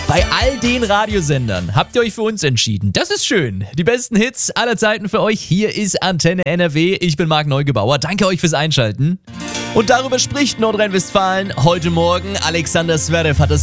Bei all den Radiosendern habt ihr euch für uns entschieden. Das ist schön. Die besten Hits aller Zeiten für euch. Hier ist Antenne NRW. Ich bin Marc Neugebauer. Danke euch fürs Einschalten. Und darüber spricht Nordrhein-Westfalen heute Morgen. Alexander Zverev hat das